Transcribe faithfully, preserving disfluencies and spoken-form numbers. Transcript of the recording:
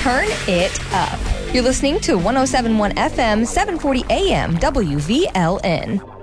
turn it up. You're listening to one oh seven point one F M, seven forty A M, W V L N.